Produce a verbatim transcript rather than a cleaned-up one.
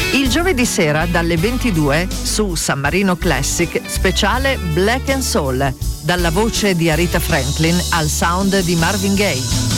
Il giovedì sera dalle ventidue su San Marino Classic speciale Black and Soul, dalla voce di Aretha Franklin al sound di Marvin Gaye.